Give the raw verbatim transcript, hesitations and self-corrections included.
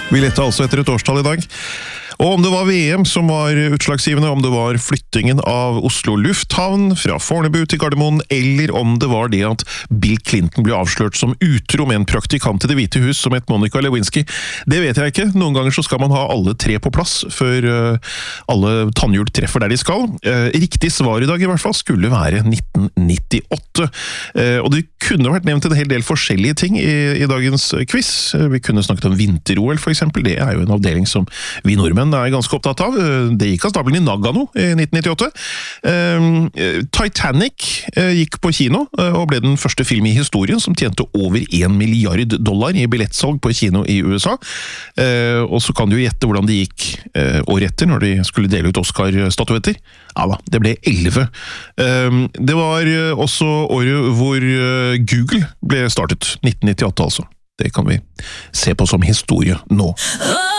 Vi lette altså etter et årstall i dag. Og om det var V M som var utslagsgivende, om det var flyttingen av Oslo lufthavn fra Fornebu til Gardermoen, eller om det var det at Bill Clinton ble avslørt som utro med en praktikant i Det hvite hus som het Monica Lewinsky, det vet jeg ikke. Noen ganger så skal man ha alle tre på plass før uh, alle tannhjul treffer der de skal. Uh, riktig svar i dag i hvert fall skulle være nitten nittiåtte. Uh, og det kunne vært nevnt en hel del forskjellige ting i, i dagens quiz. Uh, vi kunne snakket om vinter-O L for eksempel. Det er jo en avdeling som vi nordmenn er ganske opptatt av. Det gikk av stabelen i Nagano i nitten nittiåtte. Titanic gikk på kino og ble den første film i historien som tjente over en milliard dollar i billettsalg på kino i U S A. Og så kan du jo gjette hvordan det gikk året etter når de skulle dele ut Oscar-statuetter. Ja da, det ble elleve. Det var også året hvor Google ble startet. nitten nittiåtte altså. Det kan vi se på som historie nå.